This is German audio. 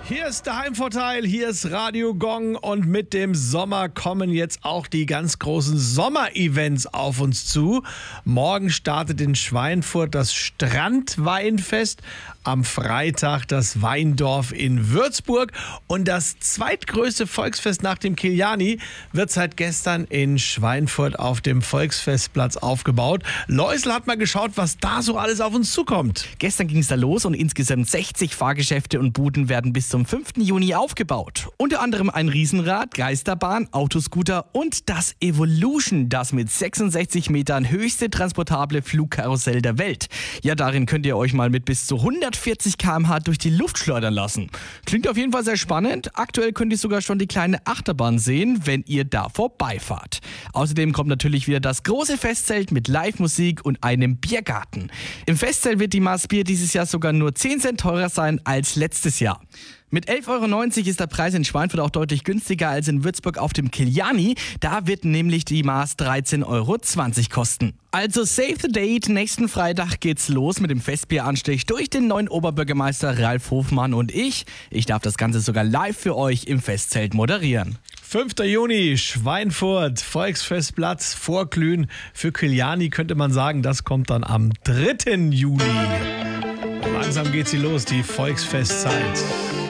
Hier ist der Heimvorteil, hier ist Radio Gong und mit dem Sommer kommen jetzt auch die ganz großen Sommerevents auf uns zu. Morgen startet in Schweinfurt das Strandweinfest, am Freitag das Weindorf in Würzburg und das zweitgrößte Volksfest nach dem Kiliani wird seit gestern in Schweinfurt auf dem Volksfestplatz aufgebaut. Läusel hat mal geschaut, was da so alles auf uns zukommt. Gestern ging es da los und insgesamt 60 Fahrgeschäfte und Buden werden bis zum 5. Juni aufgebaut. Unter anderem ein Riesenrad, Geisterbahn, Autoscooter und das Evolution, das mit 66 Metern höchste transportable Flugkarussell der Welt. Ja, darin könnt ihr euch mal mit bis zu 140 km/h durch die Luft schleudern lassen. Klingt auf jeden Fall sehr spannend. Aktuell könnt ihr sogar schon die kleine Achterbahn sehen, wenn ihr da vorbeifahrt. Außerdem kommt natürlich wieder das große Festzelt mit Live-Musik und einem Biergarten. Im Festzelt wird die Maß Bier dieses Jahr sogar nur 10 Cent teurer sein als letztes Jahr. Mit 11,90 € ist der Preis in Schweinfurt auch deutlich günstiger als in Würzburg auf dem Kiliani. Da wird nämlich die Maß 13,20 € kosten. Also save the date. Nächsten Freitag geht's los mit dem Festbieranstich durch den neuen Oberbürgermeister Ralf Hofmann und ich. Ich darf das Ganze sogar live für euch im Festzelt moderieren. 5. Juni, Schweinfurt, Volksfestplatz, Vorglühen. Für Kiliani könnte man sagen, das kommt dann am 3. Juli. Langsam geht sie los, die Volksfestzeit.